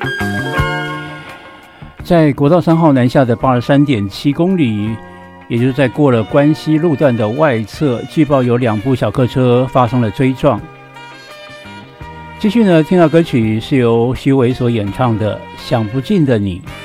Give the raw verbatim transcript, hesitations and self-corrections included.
在国道三号南下的八十三点七公里，也就是在过了关西路段的外侧，据报有两部小客车发生了追撞。继续呢，听到歌曲是由许巍所演唱的《想不尽的你》。